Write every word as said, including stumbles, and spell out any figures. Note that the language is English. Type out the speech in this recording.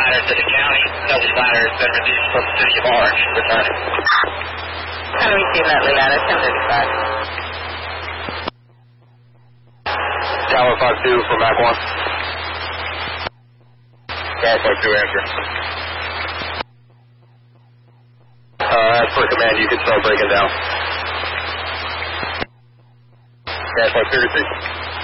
ladder to the county. Nutley ladder has been released from the city of Orange. Returning. How do we see Nutley ladder? ten thirty-five. Tower five two for Mac one. Tower five two answer. Uh, as per command, you can start breaking down. Tower five two three.